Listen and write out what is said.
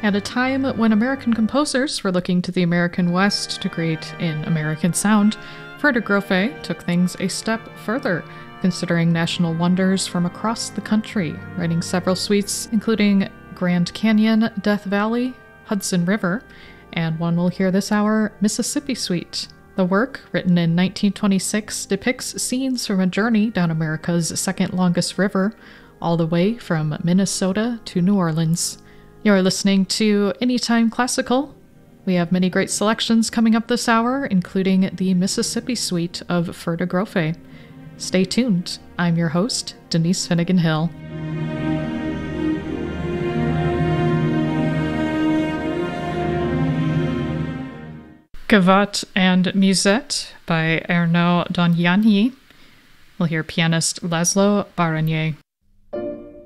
At a time when American composers were looking to the American West to create an American sound, Freda Grofe took things a step further, considering national wonders from across the country, writing several suites including Grand Canyon, Death Valley, Hudson River, and one we'll hear this hour, Mississippi Suite. The work, written in 1926, depicts scenes from a journey down America's second longest river, all the way from Minnesota to New Orleans. You're listening to Anytime Classical. We have many great selections coming up this hour, including the Mississippi Suite of Freda Grofe. Stay tuned. I'm your host, Denise Finnegan Hill. Gavotte and Musette by Ernaud Dognani. We'll hear pianist Laszlo Baranier.